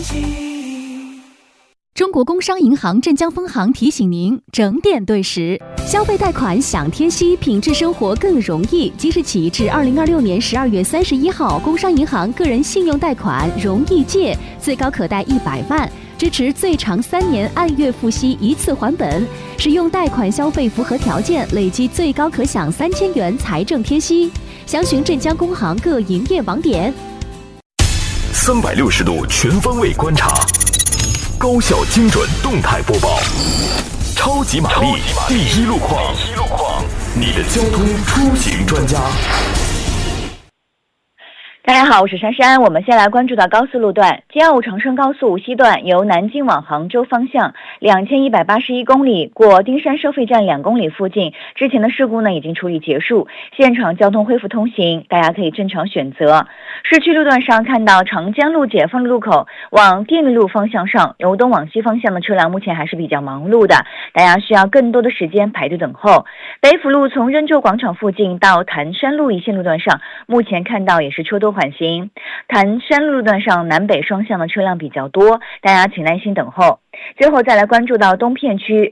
中国工商银行镇江分行提醒您：整点对时，消费贷款享贴息，品质生活更容易。即日起至2026年12月31号，工商银行个人信用贷款容易借，最高可贷100万，支持最长3年按月付息一次还本。使用贷款消费符合条件，累计最高可享3000元财政贴息。详询镇江工行各营业网点。 360度全方位观察，高效精准动态播报，超级玛丽第一路况，你的交通出行专家。 大家好，我是珊珊。我们先来关注到高速路段，G25长春高速无锡段由南京往杭州方向2181公里，过丁山收费站2公里附近，之前的事故呢已经处理结束，现场交通恢复通行，大家可以正常选择。市区路段上看到长江路解放路口往电力路方向上，由东往西方向的车辆目前还是比较忙碌的，大家需要更多的时间排队等候。北辅路从任州广场附近到潭山路一线路段上，目前看到也是车多缓行，潭山路段上南北双向的车辆比较多，大家请耐心等候。最后再来关注到东片区